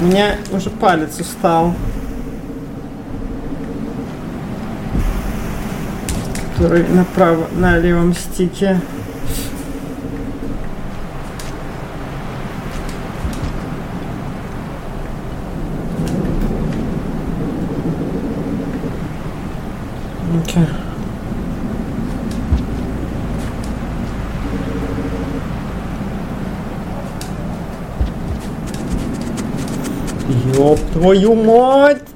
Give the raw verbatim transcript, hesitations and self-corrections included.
У меня уже палец устал. Который направо, на левом стике. Okay. Ёб твою мать!